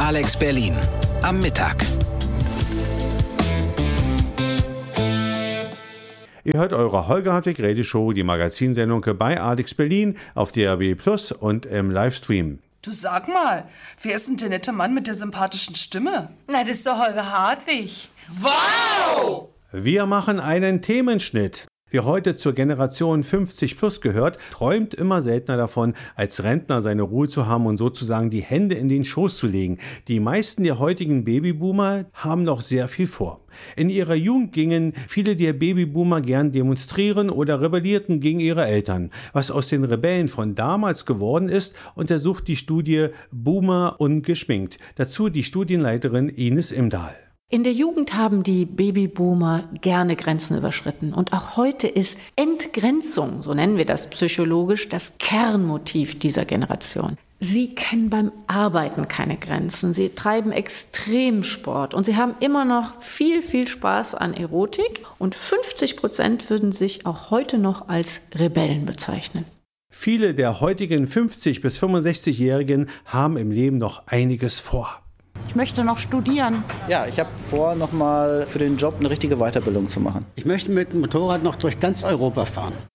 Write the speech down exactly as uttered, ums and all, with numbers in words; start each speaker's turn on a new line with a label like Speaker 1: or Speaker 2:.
Speaker 1: Alex Berlin am Mittag.
Speaker 2: Ihr hört eure Holger Hartwig Radioshow, die Magazinsendung bei Alex Berlin auf D A B Plus und im Livestream.
Speaker 3: Du sag mal, wer ist denn der nette Mann mit der sympathischen Stimme?
Speaker 4: Na, das ist doch Holger Hartwig.
Speaker 3: Wow!
Speaker 2: Wir machen einen Themenschnitt. Wer heute zur Generation fünfzig plus gehört, träumt immer seltener davon, als Rentner seine Ruhe zu haben und sozusagen die Hände in den Schoß zu legen. Die meisten der heutigen Babyboomer haben noch sehr viel vor. In ihrer Jugend gingen viele der Babyboomer gern demonstrieren oder rebellierten gegen ihre Eltern. Was aus den Rebellen von damals geworden ist, untersucht die Studie Boomer ungeschminkt. Dazu die Studienleiterin Ines Imdahl.
Speaker 5: In der Jugend haben die Babyboomer gerne Grenzen überschritten. Und auch heute ist Entgrenzung, so nennen wir das psychologisch, das Kernmotiv dieser Generation. Sie kennen beim Arbeiten keine Grenzen. Sie treiben Extremsport und sie haben immer noch viel, viel Spaß an Erotik. Und fünfzig Prozent würden sich auch heute noch als Rebellen bezeichnen.
Speaker 2: Viele der heutigen fünfzig- bis fünfundsechzigjährigen haben im Leben noch einiges vor.
Speaker 6: Ich möchte noch studieren.
Speaker 7: Ja, ich habe vor, noch mal für den Job eine richtige Weiterbildung zu machen.
Speaker 8: Ich möchte mit dem Motorrad noch durch ganz Europa fahren.